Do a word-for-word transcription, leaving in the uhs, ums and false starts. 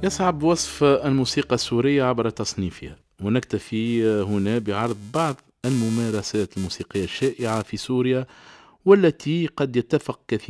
يصعب وصف الموسيقى السورية عبر تصنيفها، ونكتفي هنا بعرض بعض الممارسات الموسيقية الشائعة في سوريا، والتي قد يتفق كثير